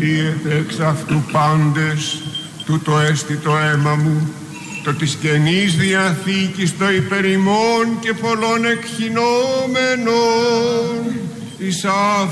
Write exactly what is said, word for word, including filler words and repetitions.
λύεται εξ αυτού πάντες, τούτο έστι το αίμα μου, το της Καινής Διαθήκης το υπερημών και πολλών εκχυνόμενων εις